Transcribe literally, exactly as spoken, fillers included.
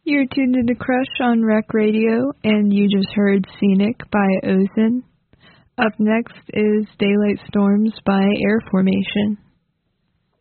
You're tuned into Crush on Rec Radio, and you just heard Scenic by Ozen. Up next is Daylight Storms by Air Formation.